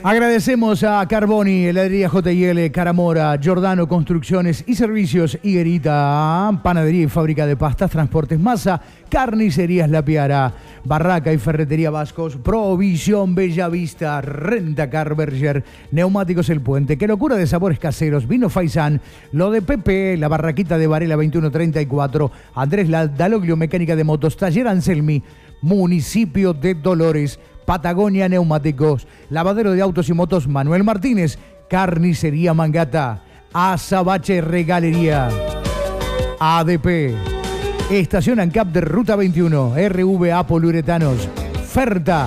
Agradecemos a Carboni, Heladería J&L, Caramora, Giordano Construcciones y Servicios, Higuerita, Panadería y Fábrica de Pastas, Transportes Masa, Carnicerías La Piara, Barraca y Ferretería Vascos, Provisión Bella Vista, Renta Car Berger, Neumáticos El Puente, Qué Locura de Sabores Caseros, Vino Faisán, Lo de Pepe, La Barraquita de Varela 2134, Andrés Daloglio, Mecánica de Motos, Taller Anselmi, Municipio de Dolores, Patagonia Neumáticos, Lavadero de Autos y Motos Manuel Martínez, Carnicería Mangata, Azabache Regalería, ADP, Estación ANCAP de Ruta 21, RVA Poliuretanos, Ferta,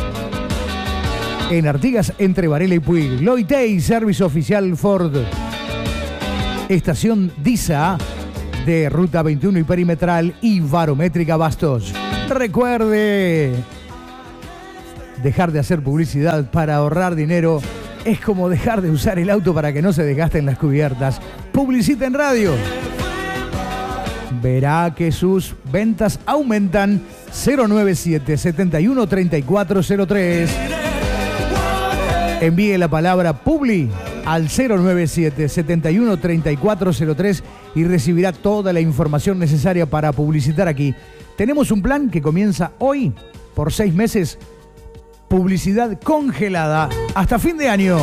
en Artigas entre Varela y Puig, Loitei, Servicio Oficial Ford, Estación DISA de Ruta 21 y Perimetral y Barométrica Bastos. Recuerde, dejar de hacer publicidad para ahorrar dinero es como dejar de usar el auto para que no se desgasten las cubiertas. Publicita en radio. Verá que sus ventas aumentan. 097 71 3403. Envíe la palabra Publi al 097 71 3403 y recibirá toda la información necesaria para publicitar aquí. Tenemos un plan que comienza hoy por 6 meses. Publicidad congelada hasta fin de año.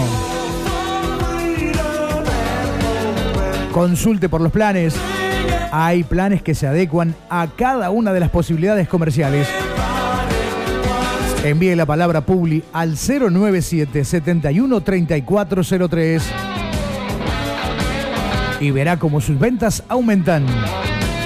Consulte por los planes. Hay planes que se adecuan a cada una de las posibilidades comerciales. Envíe la palabra Publi al 097 71 3403 y verá cómo sus ventas aumentan.